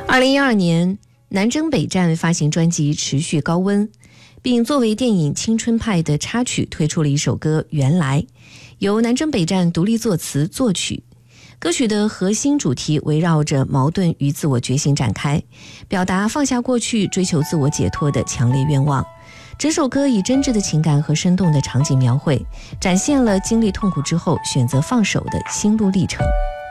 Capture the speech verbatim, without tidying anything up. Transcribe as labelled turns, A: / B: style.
A: 二零一二年，南征北战发行专辑《持续高温》，并作为电影《青春派》的插曲推出了一首歌《原来》，由南征北战独立作词作曲。歌曲的核心主题围绕着矛盾与自我觉醒展开，表达放下过去、追求自我解脱的强烈愿望。整首歌以真挚的情感和生动的场景描绘，展现了经历痛苦之后选择放手的心路历程。